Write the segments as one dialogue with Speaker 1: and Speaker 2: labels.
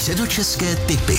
Speaker 1: Středočeské tipy.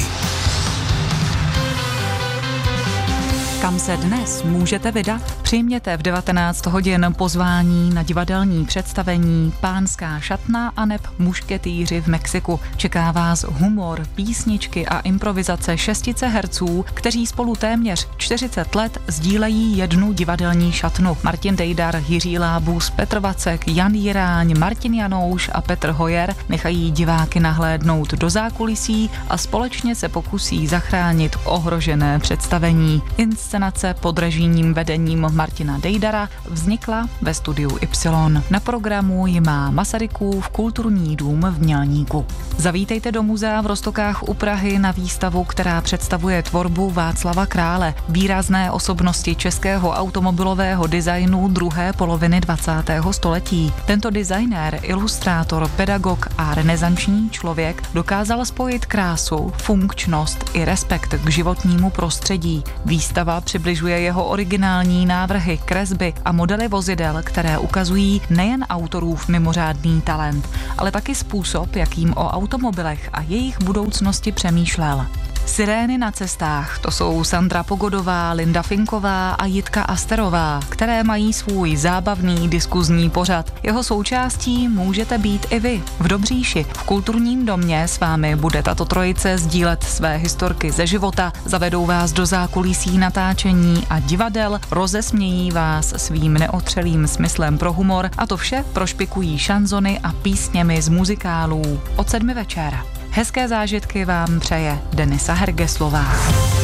Speaker 2: Kam se dnes můžete vydat? Přijměte v 19 hodin pozvání na divadelní představení Pánská šatna aneb Mušketýři v Mexiku. Čeká vás humor, písničky a improvizace šestice herců, kteří spolu téměř 40 let sdílejí jednu divadelní šatnu. Martin Dejdar, Jiří Lábus, Petr Vacek, Jan Jiráň, Martin Janouš a Petr Hojer nechají diváky nahlédnout do zákulisí a společně se pokusí zachránit ohrožené představení. Inscenace pod režijním vedením Martina Dejdara vznikla ve studiu Y. Na programu ji má Masarykův kulturní dům v Mělníku. Zavítejte do muzea v Roztokách u Prahy na výstavu, která představuje tvorbu Václava Krále, výrazné osobnosti českého automobilového designu druhé poloviny 20. století. Tento designér, ilustrátor, pedagog a renesanční člověk dokázal spojit krásu, funkčnost i respekt k životnímu prostředí. Výstava přibližuje jeho originální návrhy, kresby a modely vozidel, které ukazují nejen autorův mimořádný talent, ale taky způsob, jakým o automobilech a jejich budoucnosti přemýšlel. Sirény na cestách, to jsou Sandra Pogodová, Linda Finková a Jitka Asterová, které mají svůj zábavný diskuzní pořad. Jeho součástí můžete být i vy. V Dobříši, v kulturním domě s vámi bude tato trojice sdílet své historky ze života, zavedou vás do zákulisí natáčení a divadel, rozesmějí vás svým neotřelým smyslem pro humor a to vše prošpikují šanzony a písněmi z muzikálů od 7 večera. Hezké zážitky vám přeje Denisa Hergeslová.